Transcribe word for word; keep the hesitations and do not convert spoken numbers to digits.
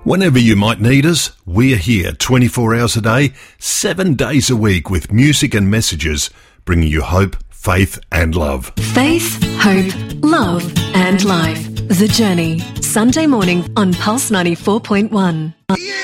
Whenever you might need us, we're here twenty-four hours a day, seven days a week with music and messages, bringing you hope, faith and love. Faith, hope, love and life. The Journey. Sunday morning on Pulse ninety-four point one. Yeah.